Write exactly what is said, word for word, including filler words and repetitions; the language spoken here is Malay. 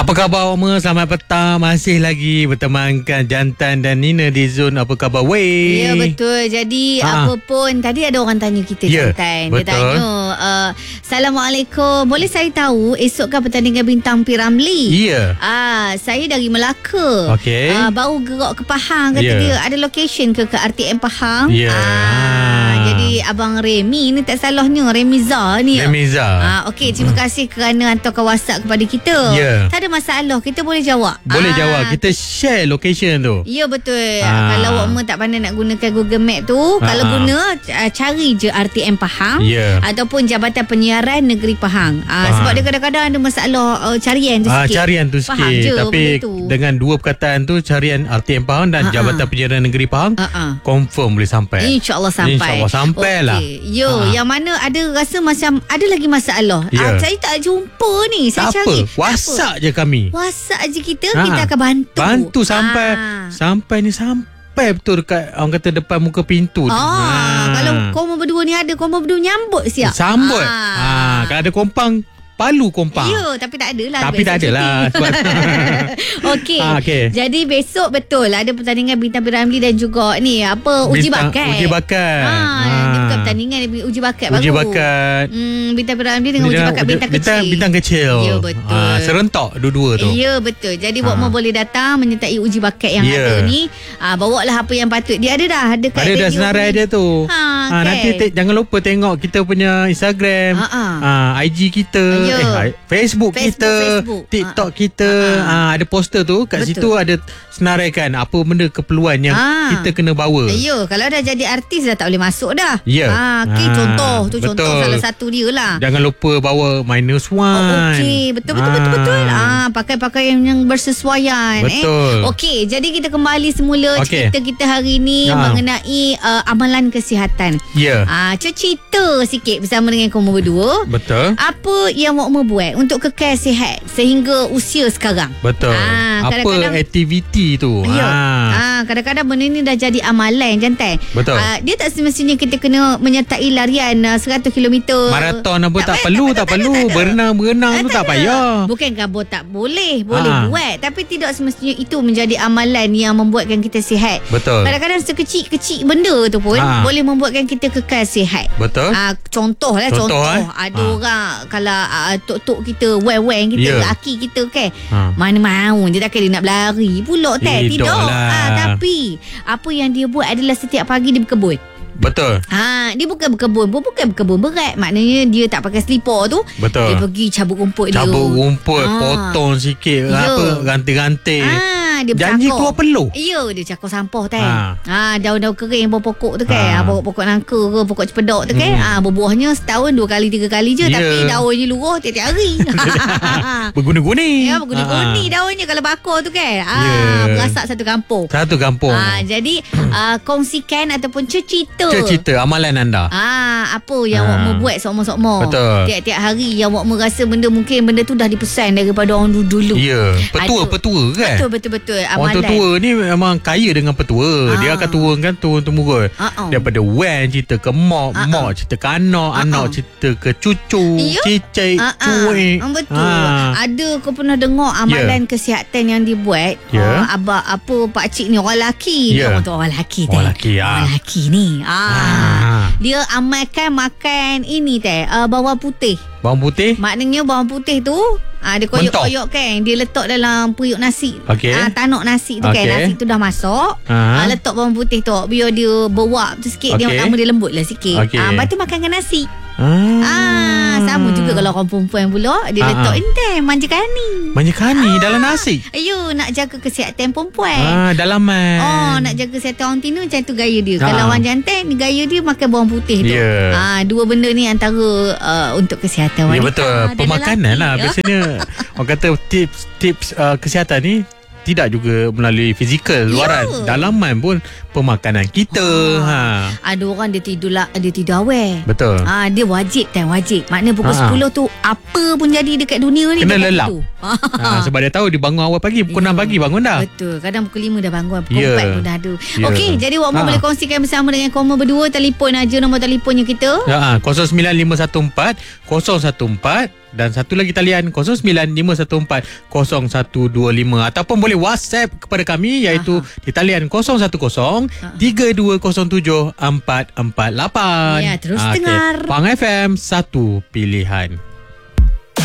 Apa khabar Oma? Selamat petang. Masih lagi bertemankan Jantan dan Nina di Zon Apa Khabar Weh. Ya betul. Jadi ha. apa pun tadi ada orang tanya kita ya, Jantan. Betul. Dia tanya uh, Assalamualaikum, boleh saya tahu esok kan pertandingan Bintang P. Ramlee? Ya. Ah, saya dari Melaka. Okey. Ah, baru gerak ke Pahang kata ya. dia. Ada location ke ke R T M Pahang? Ya. Ah, jadi Abang Remy ni tak salahnya Remiza ni. Remiza. Ah, okey, terima kasih kerana hantarkan WhatsApp kepada kita. Ya. Tak ada masalah, kita boleh jawab. Boleh ah, jawab. Kita share location tu. Ya betul. Ah. Kalau awak tak pandai nak gunakan Google Map tu, ah. kalau guna uh, cari je R T M Pahang yeah. ataupun Jabatan Penyiaran Negeri Pahang. Uh, sebab dia kadang-kadang ada masalah uh, carian tu ah, sikit. Carian tu sikit. Faham je, tapi dengan dua perkataan tu, carian R T M Pahang dan ah, Jabatan ah. Penyiaran Negeri Pahang, ah, ah. confirm boleh sampai. InsyaAllah sampai. InsyaAllah sampai okay. lah. Yo, ah. yang mana ada rasa macam ada lagi masalah. Yeah. Ah, saya tak jumpa ni. Saya tak cari. apa. WhatsApp je kami. WhatsApp je kita, ah. kita akan bantu. Bantu sampai ah. sampai ni sampai betul dekat orang kata depan muka pintu tu. Ah, ha. Kalau korang berdua ni ada, korang berdua nyambut siap. Sambut. Ah. Ha, kalau ada kompang, palu kompang. Ya, tapi tak ada lah. Tapi tak ada lah. Okey. Ah, okay. Jadi besok betul ada pertandingan Bintang P. Ramlee dan juga ni apa uji Bintang, bakat. Uji bakat. Ha, ha. Dia bukan pertandingan, dia uji bakat uji baru. bakat. Hmm, Bintang P. Ramlee dengan uji bakat bintang, bintang kecil. Bintang kecil. Ya betul. Ha, serentak dua-dua tu. Ya betul. Jadi Ha. Wokmo boleh datang menyertai uji bakat yang ya. ada ni. Ha, bawa lah apa yang patut. Dia ada dah. Ada kat ada dah senarai dia tu. Ha, ha, okay. Nanti te- jangan lupa tengok kita punya Instagram, Ha, ha. ha, I G kita, Ya. eh, Facebook, Facebook kita, Facebook. TikTok Ha. kita. Ha. Ha, ada poster tu. Kat Betul. situ ada senaraikan apa benda keperluan yang ha. kita kena bawa. Ya, kalau dah jadi artis dah tak boleh masuk dah. Ya. Ha, okay, Ha. contoh tu Betul. contoh salah satu dia lah. Jangan lupa bawa minus one. Oh, okey, betul betul Ah. betul betul. Ah, pakai pakaian yang bersesuaian. Betul. Eh. Okey, jadi kita kembali semula Okey. cerita kita hari ni Ya. mengenai uh, amalan kesihatan. Ya. Ah, cuba cerita sikit bersama dengan kamu berdua. Betul. Apa yang Wokmo buat untuk kekal sihat sehingga usia sekarang? Betul. Ah, apa kadang-kadang- aktiviti tu? Ya. Ha. Ah, kadang-kadang benda ni dah jadi amalan Jantan. Betul. Ah, dia tak semestinya kita kena menyertai larian uh, seratus kilometer. Maraton apa tak, tak payah, perlu, tak, tak, tak, perlu. tak, tak, tak. Berenang-berenang Ah, tu tak ada. payah. Bukan kabur tak boleh. Boleh Ah. buat. Tapi tidak semestinya itu menjadi amalan yang membuatkan kita sihat. Betul. Kadang-kadang sekecil-kecil benda tu pun Ah. boleh membuatkan kita kekal sihat. Betul. Ah, contoh lah Contoh, contoh. eh? Ada Ah. orang kalau ah, tok-tok kita, wen-wen kita, Ya. laki kita kan. Ah. Mana mahu je takkan dia nak berlari pula tak. Tidak Tidak. lah. Ah, tapi apa yang dia buat adalah setiap pagi dia berkebun. Betul. Ha, dia bukan berkebun pun, bukan berkebun berat. Maknanya dia tak pakai selipar tu. Betul. Dia pergi cabut rumput dia. Cabut rumput, Ah. potong sikit, Ya. apa, ranting-ranting. Ah, dia Janji bercakap. keluar peluh. Ya, dia cakap sampah kan. Ha. Ah, daun-daun kering bawah pokok tu kan. Ha. Ah. Bawah pokok nangka ke pokok cempedok tu kan. Hmm. Ah, berbuahnya setahun dua kali tiga kali je, Ya. tapi daunnya luruh tiap-tiap hari. Berguna-guni. Ya, berguna-guni daunnya kalau bakar tu kan. Ah, Ya. berasak satu kampung. Satu kampung. Ah, jadi ah, kongsikan ataupun cerita. Cerita amalan anda. Ah, apa yang Ah. Wokmo buat sokmo-sokmo. Betul. Tiap-tiap hari yang Wokmo rasa benda mungkin benda tu dah dipesan daripada orang dulu. Ya. Ada. Petua-petua kan. Betul betul betul. Orang Amalan. tua ni memang kaya dengan petua. Ah. Dia akan turunkan turun-temurun. Ah, ah. Daripada wen cerita ke mak, Ah, mak ah. cerita ke anak, Ah, anak ah. cerita ke cucu, Ya. cicit, Ah, ah. cuik. Ah, betul. Ah. Ada kau pernah dengar amalan kesihatan yang dibuat? Ya. Ah, abang apa pak cik ni orang lelaki. Ya. Orang tu orang lelaki teh. Orang lelaki, ah. Orang lelaki ni. Ah. Ah. Dia amalkan makan ini teh, uh, bawang putih. Bawang putih. Maknanya bawang putih tu ah, dia koyok-koyok kan. Dia letak dalam periuk nasi. Okey. Ah, tanuk nasi tu Okey. kan. Nasi tu dah masak. Ah. Ah, letak bawang putih tu. Biar dia berwap tu sikit. Okey. Dia nama dia lembut lah sikit. Okey. Ah, lepas tu makan dengan nasi. Ah. Ah, sama juga kalau orang perempuan pula. Dia Ah, letak ah. intai manja kani. Banyak kani dalam nasi. Ayo, nak jaga kesihatan perempuan. Ah, dalaman. Oh, nak jaga kesihatan orang Tino macam tu gaya dia. Ah. Kalau orang jantan, ni gaya dia makan bawang putih tu. Ya. Ah, dua benda ni antara uh, untuk kesihatan Ya wanita. betul. dan Pemakanan lelaki. lah. Biasanya orang kata tips tips uh, kesihatan ni tidak juga melalui fizikal luaran. Ya. Dalaman pun pemakanan kita. Ah. Ha. Ada orang dia tidur lah, dia tidur awal. Betul. Ah, dia wajib time wajib. Maknanya pukul Ha. sepuluh tu apa pun jadi dekat dunia ni Kena dia lelap. tidur. Ha, sebab dia tahu dia bangun awal pagi. Pukul Ya. enam pagi bangun dah. Betul. Kadang pukul lima dah bangun, pukul Ya. empat pun dah ada. Ya. Okey, jadi Wokmo Ha. boleh kongsikan bersama dengan kamu berdua. Telefon aja nombor telefonnya kita. Ha, kosong sembilan lima satu empat kosong satu empat Dan satu lagi talian kosong sembilan lima satu empat kosong satu dua lima. Ataupun boleh WhatsApp kepada kami, iaitu Aha. di talian kosong satu kosong tiga dua kosong tujuh empat empat lapan. Ya, terus okay. dengar Pang F M, satu pilihan.